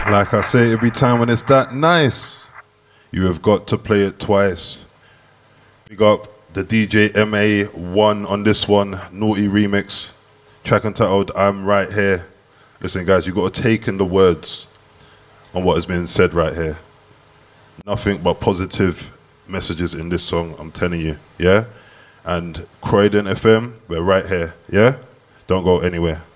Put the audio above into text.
Like I say every time when it's that nice, you have got to play it twice. Big up the DJ MA1 on this one, Naughty remix. Track entitled I'm Right Here. Listen guys, you've got to take in the words on what has been said right here. Nothing but positive messages in this song, I'm telling you, yeah? And Croydon FM, we're right here, yeah? Don't go anywhere.